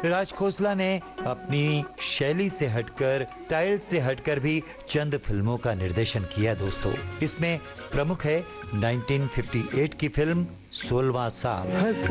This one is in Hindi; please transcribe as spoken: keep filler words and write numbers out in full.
राज खोसला ने अपनी शैली से हटकर, स्टाइल से हटकर भी चंद फिल्मों का निर्देशन किया दोस्तों। इसमें प्रमुख है उन्नीस सौ अट्ठावन की फिल्म सोलहवां साल।